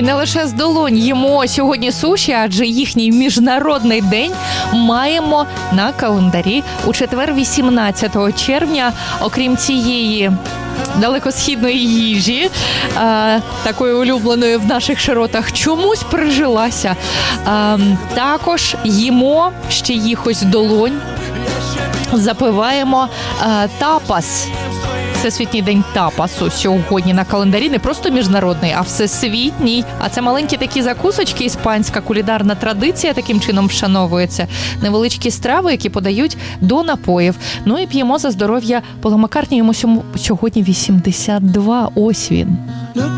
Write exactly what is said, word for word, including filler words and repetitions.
не лише з долонь їмо сьогодні суші, адже їхній міжнародний день маємо на календарі. У четвер, вісімнадцятого червня, окрім цієї далекосхідної їжі, е, такої улюбленої в наших широтах, чомусь прижилася. Е, також їмо ще їхось долонь, запиваємо е, тапас. Всесвітній день тапасу сьогодні на календарі, не просто міжнародний, а всесвітній. А це маленькі такі закусочки, іспанська кулінарна традиція таким чином вшановується. Невеличкі страви, які подають до напоїв. Ну і п'ємо за здоров'я Пола Маккартні, йому сьогодні вісімдесят два, ось він.